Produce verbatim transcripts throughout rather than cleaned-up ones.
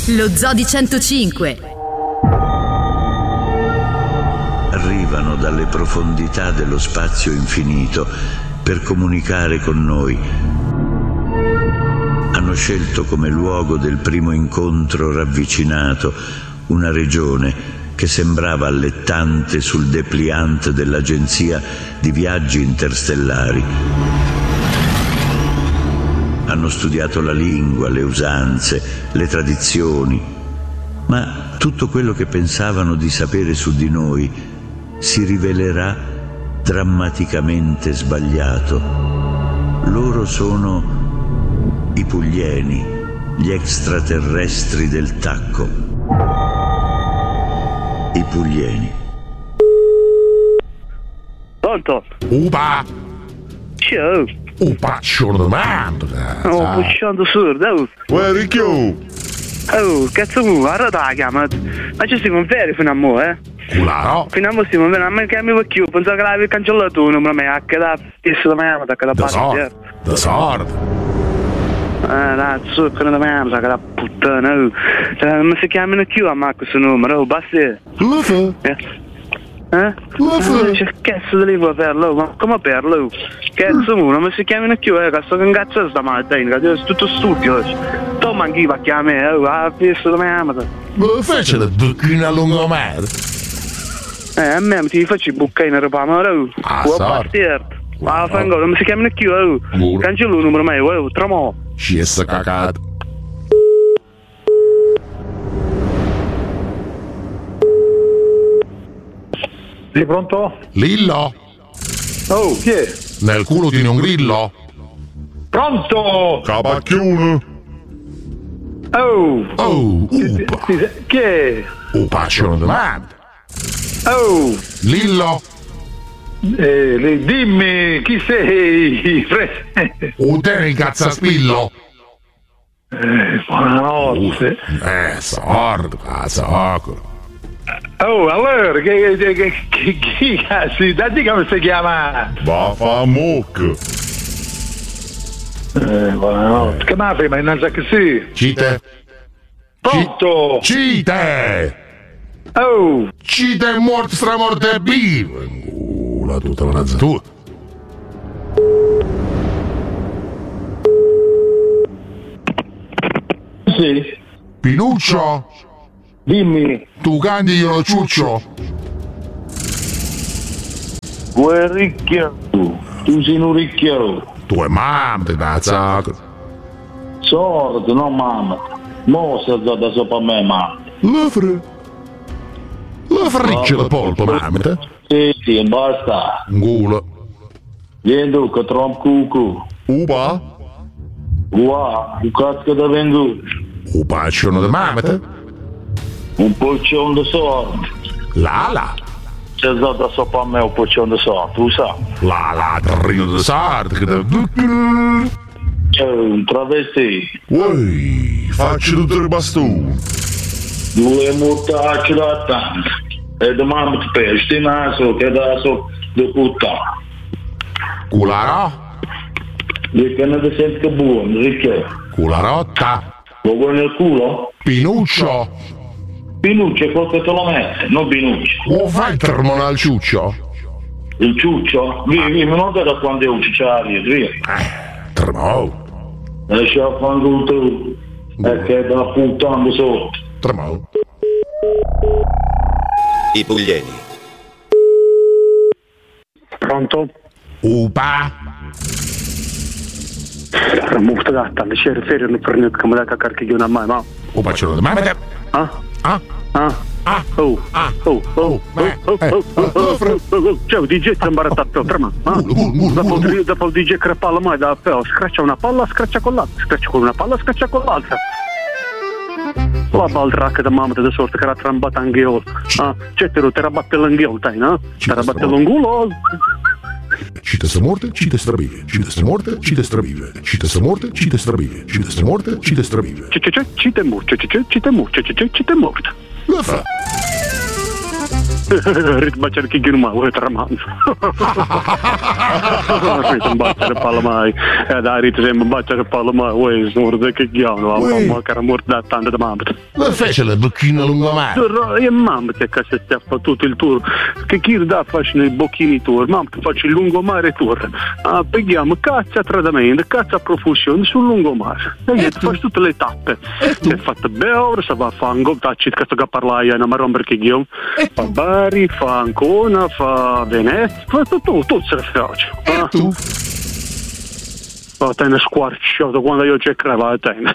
Lo Zoo di centocinque. Arrivano dalle profondità dello spazio infinito per comunicare con noi. Hanno scelto come luogo del primo incontro ravvicinato una regione che sembrava allettante sul dépliant dell'agenzia di viaggi interstellari. Hanno studiato la lingua, le usanze, le tradizioni, ma tutto quello che pensavano di sapere su di noi si rivelerà drammaticamente sbagliato. Loro sono i Puglieni, gli extraterrestri del tacco. I Puglieni. Pronto? Upa! Ciao! Upa, sciordamento! Oh, pusciando sordo, oh! Uè, ricchio! Oh, cazzo tu, guarda la chiama! Ma ci stiamo veri fino a mo', eh? Cularo! Fino a mo' stiamo veri, a me che mi vuoi più, pensavo che l'avevi cancellato tu, non me la che da pista da me, da che da Da parte. sorda! Da sorda! Eh, dai, zucchero da me, che da puttana, oh! Cioè, non si chiamano più a me questo numero, oh, basta! Lufa! Eh? Eh? Lufa! Che cazzo di lingua perlo? Ma come perlo? Cazzo, non mi si chiamano più, eh, che sto che cazzo sta mattina, che è tutto stupido. Tu manchi a chiamare, oh, a pista da me, Ma lo fece la bucchina lungomare? eh, a me ti faccio i bucchini per amore, oh. Ah, Oh, sorry. bastard. Ma fango, non mi si chiamano più, oh. Muro. Cancello il numero mio, oh, tramo. Ci è sta cacata! Sei pronto? Lillo! Oh, chi è? Nel culo tieni un grillo? Pronto? Capacchione! Oh! Oh, Chi, upa! chi- chi è? Upa, sciordamento! Oh! Lillo! Eh, le- dimmi chi sei? Fre- Uteni cazzaspillo! eh, buonanotte. Eh, sorda, socro! Oh, allora, che, che, che, che, chi cazzo? Dai, come si chiama? Va fa mucca! Eh, buonanotte. Che ma prima innanzi a che sì? Cite! Pronto? Cite! Oh! Cite è morto, stramorto e vivo! La tutta la razza tua! Sì? Pinuccio! Dimmi. Tu candiglielo ciuccio! Vuoi ricchio? Tu sei un ricchio. Tu è mamma, da sacro! Sordo, no mamma. Mo si è da sopra me, mamma. La fre... La friccia da polpo, mamma! Sì, sì, basta. Un culo! Vieni tu, che trom cucu. Upa! Qua, un cazzo da venduto. Upa, c'è da mamma! Un poccione di sordo. La la! Si è da sopra me un poccione di sordo, tu sai. La la, terrino da sardo che da... C'è un travesti. Uè, faccio tutte le bastoni! Due mortacci da tanto. E domani ti pesti naso, che da so di puttana. Cularò? Dico che non ti senti che buono, ricchio. Cularotta! Lo vuoi nel culo? Pinuccio! Pinuccio è quello che te lo mette, non Pinuccio. O fai il termone al ciuccio? Il ciuccio? Via, via, ma non te da quando è un cicciario, via. Eh, termo! Lascia a fango tu. E che da puttana sotto. Termo! I Puglieni. Pronto? Upa! La mufta gatta, mi c'è riferire non per niente che mi dà a carchiglione a mai, ma... Upa, c'è da mamma! Ah? Ah! Ah? Ah! Oh! Ah! Oh! Oh! Eh, Oh! eh, Oh! Oh! oh, fre- Oh! Ciao, D J ti imbarazzato, trema. Ah? Gulu, gulu, gulu, Dopo gulu. il dopo il D J che palla mai da però scaccia una palla, scaccia con l'altra, scaccia con una palla, scaccia con l'altra. La baldracca da mamma da sorte che era trambata anghiola. Ah, c'è te lo te rabatte l'anghiola, dai, no? Ci Te rabatte sta l'angulo. Cite sta morte, cite stravive, cite sta morte, cite stravive, cite sta morte, cite stravive, cite sta morte, cite stravive. C'è c'è c'è, ci te mur, c'è c'è c'è, ci te mur, c'è c'è c'è, ci te mur. La fa! Ritbacciare che non vuoi tramando. Non baciare palla mai. E dai, rit sempre baciare palla mai. Uè, sono che chiamo, ma che era morta tanto da mamma. Ma fece la bocchina lungomare. E mamma che cazzo stia fa tutto il tour. Che chi da faccio i bocchini tour, mamma che faccio il lungomare tour. Ah, paghiamo cazzo a tradamento, cazzo a profusione sul lungomare. E io faccio tutte le tappe. Si è fatta beore, si va a fare un gottacci, cazzo che parlaia, non mi rompere che io. Fa Bari, fa Ancona, fa Venezia, fa tutto, tutto se le faccio. E tu? Ma te ne squarciato quando io c'è creva a te.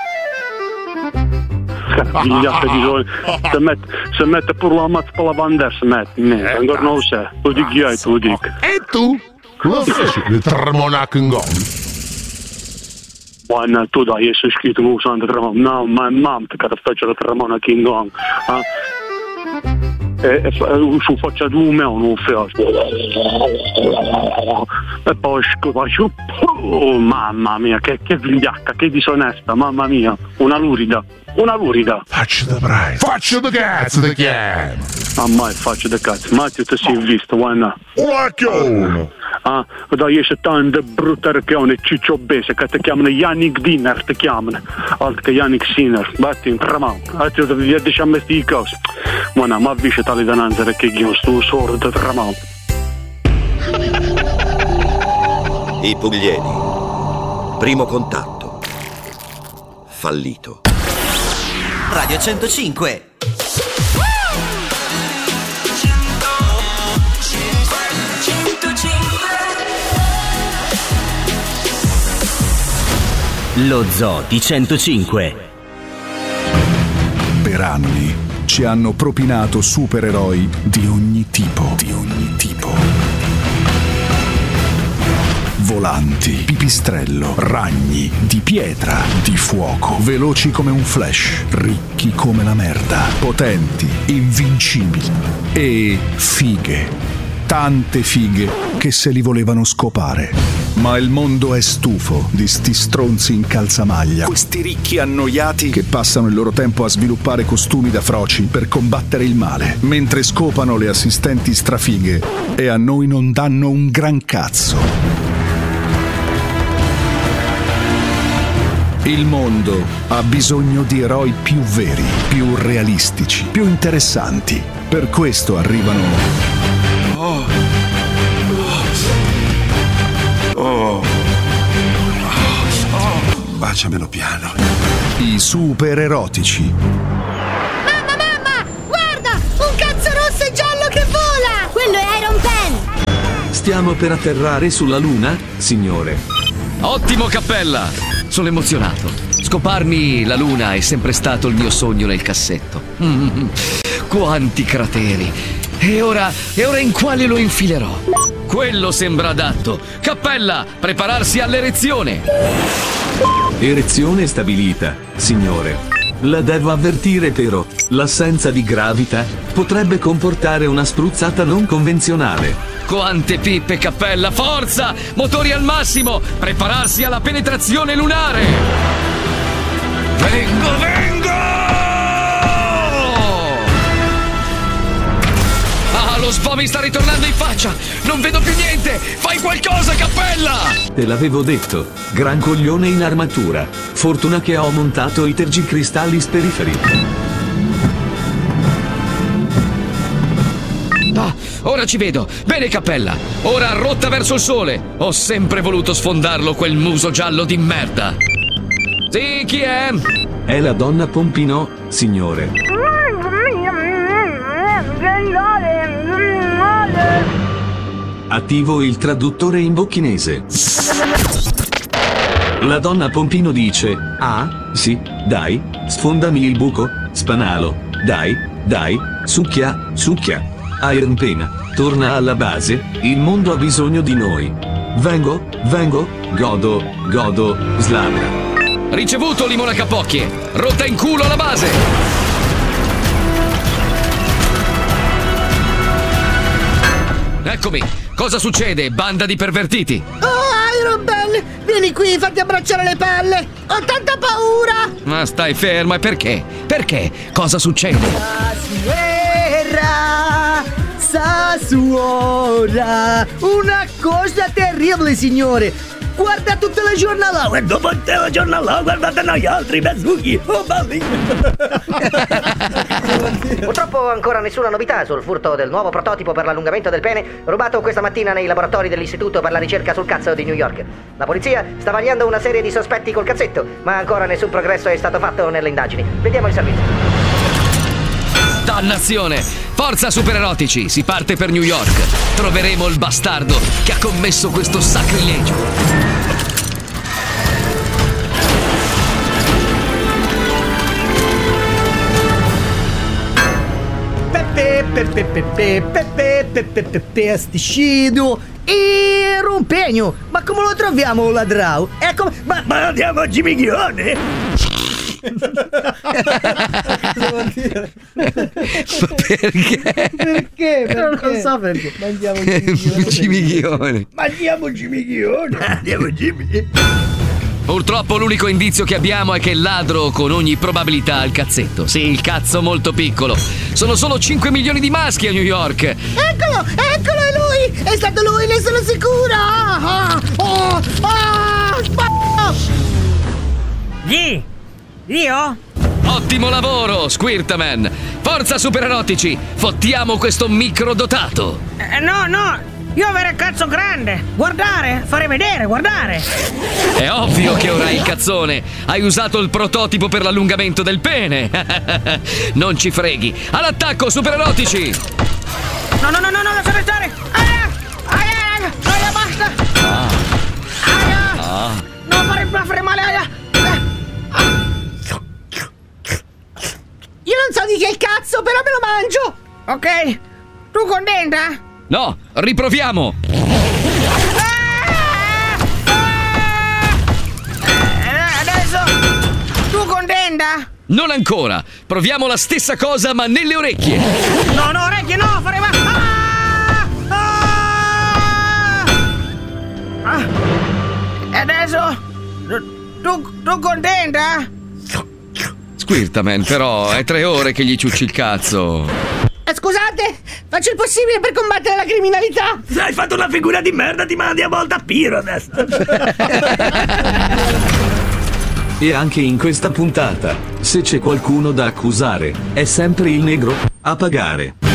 Figliate di noi, se mette, se mette pure la mazza per la bandera, se mette, niente, ancora non lo sai, lo dico io e tu lo dico. E tu? Lo feci il tramonaco in gomma. Guarda, tu dai, sei scritto non usando tramonaco, no, ma mamma che ti faccio la tramonaco in gomma. E, e su faccia di un meo non faccio. E poi faccio, oh, mamma mia, che, che vigliacca, che disonesta, mamma mia, una lurida, una lurida. Faccio da braio, faccio da cazzo da chiamo. Ah, mai faccio da cazzo, ma ti sei visto, guarda. Ulacchione. Ah, dai, esce tanto brutta recchione, ciccio bese, che ti chiamano Yannick Dinner, ti chiamano, altro che Yannick Sinner, batti in tramano, altro che diciamo queste cose. Ma no, ma avvisce tale dananza perché io sto sordo tramano. I Pugliesi. Primo contatto. Fallito. Radio centocinque. Lo Zoo di centocinque. Per anni ci hanno propinato supereroi di ogni tipo, di ogni tipo. Volanti, pipistrello, ragni, di pietra, di fuoco, veloci come un flash, ricchi come la merda, potenti, invincibili e fighe. Tante fighe che se li volevano scopare. Ma il mondo è stufo di sti stronzi in calzamaglia, questi ricchi annoiati che passano il loro tempo a sviluppare costumi da froci per combattere il male, mentre scopano le assistenti strafighe e a noi non danno un gran cazzo. Il mondo ha bisogno di eroi più veri, più realistici, più interessanti. Per questo arrivano... Oh. Oh. Oh. Baciamelo piano. I super erotici. Mamma, mamma, guarda! Un cazzo rosso e giallo che vola! Quello è Iron Pen! Stiamo per atterrare sulla Luna, signore. Ottimo, Cappella! Sono emozionato. Scoparmi la Luna è sempre stato il mio sogno nel cassetto. Mm, quanti crateri! E ora, e ora in quale lo infilerò? Quello sembra adatto. Cappella, prepararsi all'erezione. Erezione stabilita, signore. La devo avvertire però, l'assenza di gravità potrebbe comportare una spruzzata non convenzionale. Quante pippe, Cappella, forza! Motori al massimo, prepararsi alla penetrazione lunare. Vengo, vengo! Ah, lo S V O mi sta ritornando in faccia! Non vedo più niente! Fai qualcosa, Cappella! Te l'avevo detto, gran coglione in armatura. Fortuna che ho montato i tergicristalli speriferi. Ah, ora ci vedo! Bene, Cappella! Ora rotta verso il sole! Ho sempre voluto sfondarlo quel muso giallo di merda! Sì, chi è? È la donna Pompino, signore. Attivo il traduttore in bocchinese. La donna Pompino dice: ah, sì, dai, sfondami il buco, spanalo, dai, dai, succhia, succhia. Iron Pen, torna alla base, il mondo ha bisogno di noi. Vengo, vengo, godo, godo, slabra. Ricevuto, Limona Capocchie! Rotta in culo alla base! Eccomi! Cosa succede, banda di pervertiti? Oh, Iron Ben! Vieni qui, fatti abbracciare le palle! Ho tanta paura! Ma stai ferma, e perché? Perché? Cosa succede? La guerra Cosa suona? Una cosa terribile, signore. Guarda tutto il giornale. E dopo il giornale guardate noi altri besucchi. Oh, balli. Purtroppo ancora nessuna novità sul furto del nuovo prototipo per l'allungamento del pene rubato questa mattina nei laboratori dell'Istituto per la ricerca sul cazzo di New York. La polizia sta vagliando una serie di sospetti col cazzetto, ma ancora nessun progresso è stato fatto nelle indagini. Vediamo il servizio. Dannazione! Forza supererotici, si parte per New York. Troveremo il bastardo che ha commesso questo sacrilegio. Pepe, pepe, pepe, pepe, pepe, pepe, asticino e rompegno. Ma come lo troviamo ladrao? Ecco, ma, ma andiamo a Gimiglione? Perché? Perché? Perché? Non lo so perché. Mangiamo Gimiglione. Mangiamo Gimiglione. Andiamo Gimiglione. Purtroppo l'unico indizio che abbiamo è che il ladro con ogni probabilità ha il cazzetto. Sì, il cazzo molto piccolo. Sono solo cinque milioni di maschi a New York. Eccolo, eccolo, è lui. È stato lui, ne sono sicura. Ah, oh, ah, oh. Chi? Io? Ottimo lavoro, Squirtaman. Forza supererotici, fottiamo questo microdotato. Eh, no, no. Io avere il cazzo grande. Guardare, fare vedere, guardare. È ovvio che ora hai il cazzone. Hai usato il prototipo per l'allungamento del pene. Non ci freghi. All'attacco, supererotici. No, no, no, no, no, lasciami stare. Aia, aia, aia, aia, basta. Ah. Aia. Ah. Non fare, non fare male, aia. Io non so di che il cazzo, però me lo mangio. Ok. Tu contenta? No, riproviamo. Adesso tu contenta? Non ancora. Proviamo la stessa cosa ma nelle orecchie. No, no, orecchie no, fare va. Ah! Ah! E adesso tu, tu contenta? Squirtaman, però è tre ore che gli ciucci il cazzo. Eh, scusate, faccio il possibile per combattere la criminalità. Se hai fatto una figura di merda ti mandi a volta a Piro adesso. E anche in questa puntata, se c'è qualcuno da accusare, è sempre il negro a pagare.